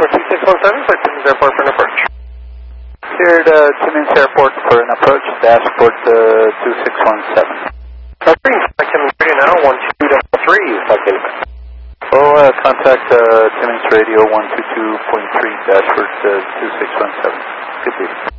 Airport 2617 for Timmins Airport for an approach. Cleared Timmins Airport for an approach, dashboard 2617. Green, Timmins Radio now, 12.3, flight data. Oh, contact Timmins Radio 122.3, dashboard 2617. Good day.